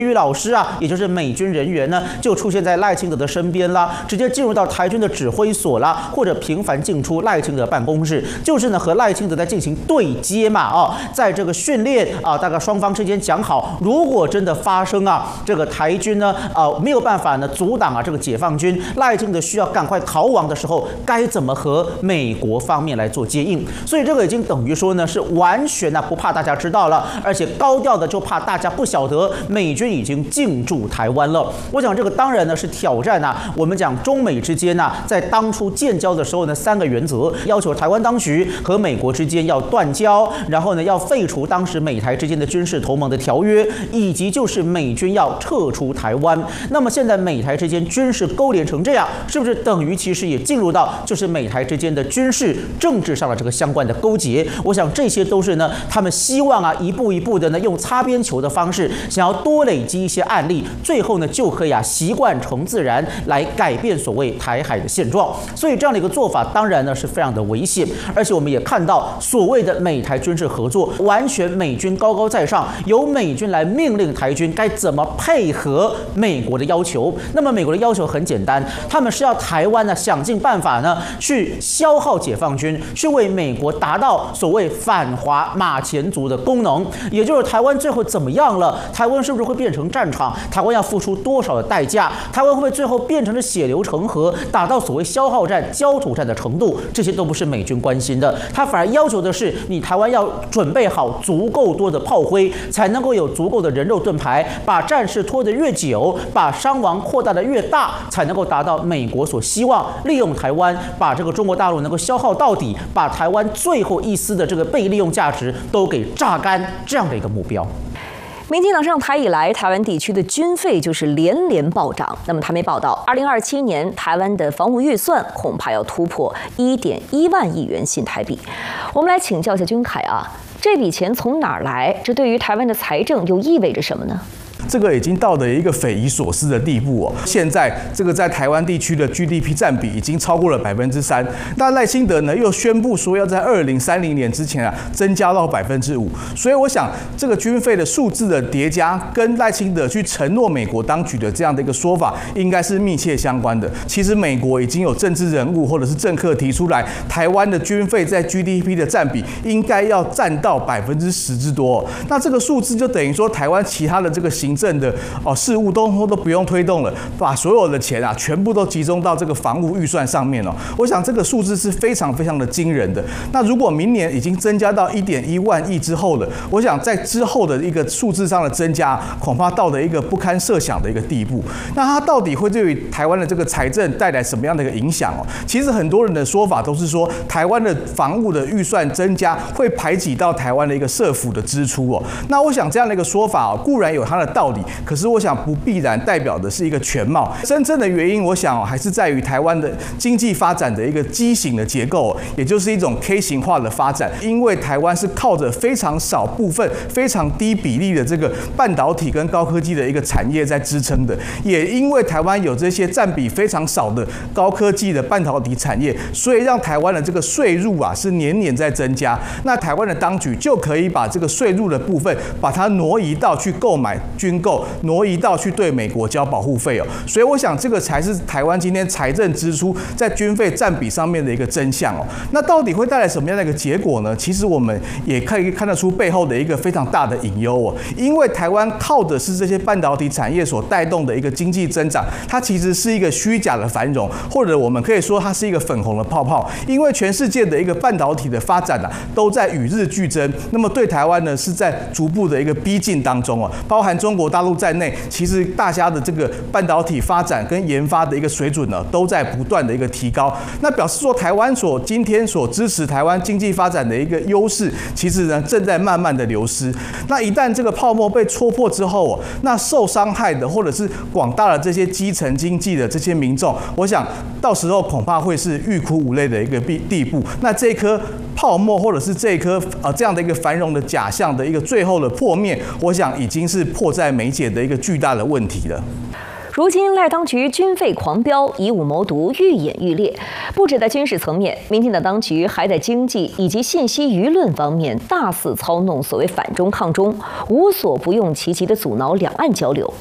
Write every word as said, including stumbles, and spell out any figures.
于老师啊，也就是美军人员呢，就出现在赖清德的身边啦，直接进入到台军的指挥所啦，或者频繁进出赖清德办公室，就是呢和赖清德在进行对接嘛，哦，在这个训练啊，大概双方之间讲好，如果真的发生啊，这个台军呢，呃，没有办法呢阻挡啊这个解放军，赖清德需要赶快逃亡的时候，该怎么和美国方面来做接应？所以这个已经等于说呢，是完全呢不怕大家知道了，而且高调的就怕大家不晓得美军已经进驻台湾了。我想这个当然呢是挑战啊，我们讲中美之间呢、啊，在当初建交的时候呢，三个原则要求台湾当局和美国之间要断交，然后呢要废除当时美台之间的军事同盟的条约，以及就是美军要撤出台湾。那么现在美台之间军事勾连成这样，是不是等于其实也进入到就是美台之间的军事政治上的这个相关的勾结？我想这些都是呢，他们希望啊一步一步的呢用擦边球的方式，想要多累积一些案例，最后呢就可以啊习惯成自然，来改变所谓台海的现状。所以这样的一个做法，当然呢是非常的危险。而且我们也看到，所谓的美台军事合作，完全美军高高在上，由美军来命令台军该怎么配合美国的要求。那么美国的要求很简单，他们是要台湾呢想尽办法呢去消耗解放军，去为美国达到所谓反华马前卒的功能。也就是台湾最后怎么样了？台湾是不是会变成战场？台湾要付出多少的代价？台湾会不会最后变成了血流成河，打到所谓消耗战、焦土战的程度？这些都不是美军关心的，他反而要求的是你台湾要准备好足够多的炮灰，才能够有足够的人肉盾牌，把战事拖得越久，把伤亡扩大的越大，才能够达到美国所希望利用台湾，把这个中国大陆能够消耗到底，把台湾最后一丝的这个被利用价值都给榨干，这样的一个目标。 民进党上台以来，台湾地区的军费就是连连暴涨。那么，台媒报道，二零二七年台湾的防务预算恐怕要突破一点一万亿元新台币。我们来请教一下君凯啊，这笔钱从哪儿来？这对于台湾的财政又意味着什么呢？ 这个已经到了一个匪夷所思的地步哦。现在这个在台湾地区的 G D P 占比已经超过了百分之三。那赖清德呢又宣布说要在二零三零年之前啊增加到百分之五。所以我想这个军费的数字的叠加，跟赖清德去承诺美国当局的这样的一个说法，应该是密切相关的。其实美国已经有政治人物或者是政客提出来，台湾的军费在 G D P 的占比应该要占到百分之十之多哦。那这个数字就等于说台湾其他的这个行政的哦事务都都不用推动了，把所有的钱啊全部都集中到这个防务预算上面哦。我想这个数字是非常非常的惊人的。那如果明年已经增加到一点一万亿之后了，我想在之后的一个数字上的增加，恐怕到了一个不堪设想的一个地步。那它到底会对于台湾的这个财政带来什么样的一个影响哦？其实很多人的说法都是说，台湾的防务的预算增加会排挤到台湾的一个社福的支出哦。那我想这样的一个说法哦，固然有它的道理，可是我想不必然代表的是一个全貌。真正的原因，我想还是在于台湾的经济发展的一个畸形的结构，也就是一种 K 型化的发展。因为台湾是靠着非常少部分、非常低比例的这个半导体跟高科技的一个产业在支撑的，也因为台湾有这些占比非常少的高科技的半导体产业，所以让台湾的这个税入啊是年年在增加。那台湾的当局就可以把这个税入的部分，把它挪移到去购买军购，挪移到去对美国交保护费哦。所以我想这个才是台湾今天财政支出在军费占比上面的一个真相哦。那到底会带来什么样的一个结果呢？其实我们也可以看得出背后的一个非常大的隐忧哦。因为台湾靠的是这些半导体产业所带动的一个经济增长，它其实是一个虚假的繁荣，或者我们可以说它是一个粉红的泡泡。因为全世界的一个半导体的发展啊，都在与日俱增。那么对台湾呢，是在逐步的一个逼近当中哦，包含中国大陆在内，其实大家的这个半导体发展跟研发的一个水准呢，都在不断的一个提高。那表示说，台湾所今天所支持台湾经济发展的一个优势，其实呢正在慢慢的流失。那一旦这个泡沫被戳破之后哦，那受伤害的或者是广大的这些基层经济的这些民众，我想到时候恐怕会是欲哭无泪的一个地步。那这一颗泡沫或者是这一颗呃这样的一个繁荣的假象的一个最后的破灭，我想已经是迫在眉睫的一个巨大的问题了。 如今赖当局军费狂飙，以武谋独愈演愈烈。不止在军事层面，民进党当局还在经济以及信息舆论方面大肆操弄所谓反中抗中，无所不用其极地阻挠两岸交流。